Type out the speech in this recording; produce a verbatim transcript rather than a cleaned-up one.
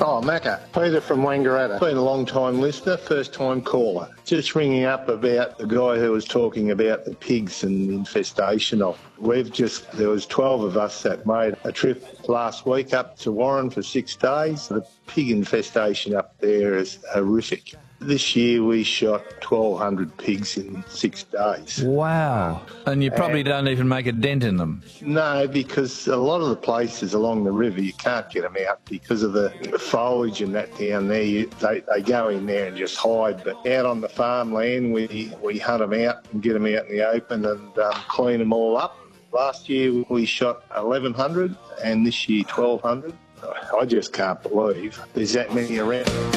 Oh, Macca. Peter from Wangaratta. Been a long time listener, first time caller. Just ringing up about the guy who was talking about the pigs and the infestation of. We've just, there was twelve of us that made a trip last week up to Warren for six days. The pig infestation up there is horrific. This year we shot twelve hundred pigs in six days. Wow. And you probably and, don't even make a dent in them. No, because a lot of the places along the river, you can't get them out because of the foliage and that down there. You, they, they go in there and just hide. But out on the farmland, we, we hunt them out and get them out in the open and um, clean them all up. Last year we shot eleven hundred and this year twelve hundred. I just can't believe there's that many around.